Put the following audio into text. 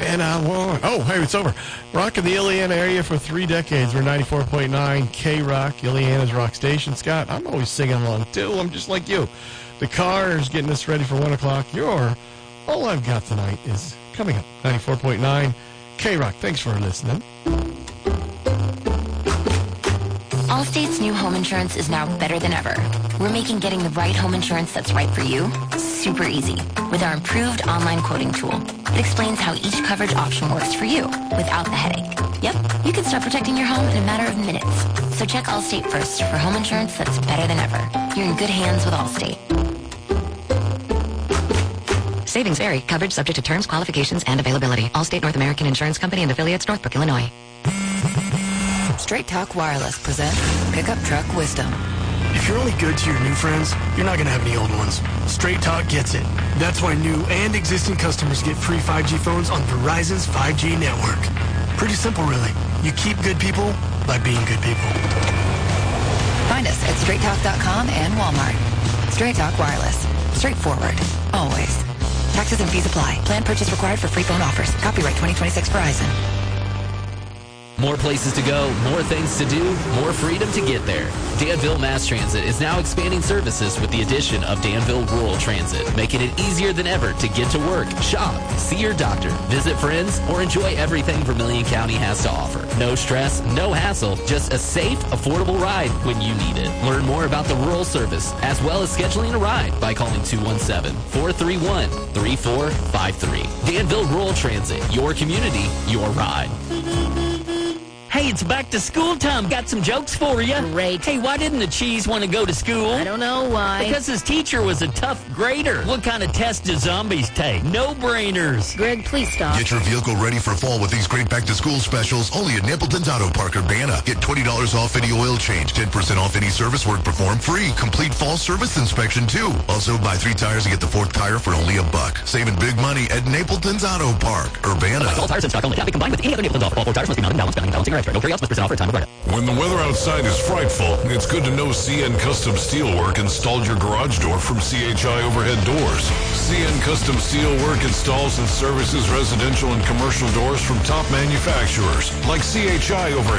And I won't. Oh, hey, it's over. Rocking the Illiana area for 3 decades. We're 94.9 K-Rock, Illiana's rock station. Scott, I'm always singing along, too. I'm just like you. The car is getting us ready for 1 o'clock. All I've got tonight is coming up. 94.9 K-Rock. Thanks for listening. Allstate's new home insurance is now better than ever. We're making getting the right home insurance that's right for you super easy with our improved online quoting tool. It explains how each coverage option works for you without the headache. Yep, you can start protecting your home in a matter of minutes. So check Allstate first for home insurance that's better than ever. You're in good hands with Allstate. Savings vary. Coverage subject to terms, qualifications, and availability. Allstate North American Insurance Company and affiliates, Northbrook, Illinois. Straight Talk Wireless presents Pickup Truck Wisdom. If you're only good to your new friends, you're not going to have any old ones. Straight Talk gets it. That's why new and existing customers get free 5G phones on Verizon's 5G network. Pretty simple, really. You keep good people by being good people. Find us at straighttalk.com and Walmart. Straight Talk Wireless. Straightforward. Always. Taxes and fees apply. Plan purchase required for free phone offers. Copyright 2026 Verizon. More places to go, more things to do, more freedom to get there. Danville Mass Transit is now expanding services with the addition of Danville Rural Transit, making it easier than ever to get to work, shop, see your doctor, visit friends, or enjoy everything Vermilion County has to offer. No stress, no hassle, just a safe, affordable ride when you need it. Learn more about the rural service, as well as scheduling a ride by calling 217-431-3453. Danville Rural Transit, your community, your ride. Hey, it's back to school time. Got some jokes for you. Great. Hey, why didn't the cheese want to go to school? I don't know why. Because his teacher was a tough grader. What kind of test do zombies take? No-brainers. Greg, please stop. Get your vehicle ready for fall with these great back-to-school specials only at Napleton's Auto Park, Urbana. Get $20 off any oil change, 10% off any service work performed, free. Complete fall service inspection, too. Also, buy 3 tires and get the 4th tire for only $1. Saving big money at Napleton's Auto Park, Urbana. All tires in stock only. Cannot be combined with any other Napleton's offer. All 4 tires must be mounted, balancing or extra. No carryouts must present offer at time of credit. When the weather outside is frightful, it's good to know CN Custom Steelwork installed your garage door from CHI Overhead Doors. CN Custom Steelwork installs and services residential and commercial doors from top manufacturers like CHI Overhead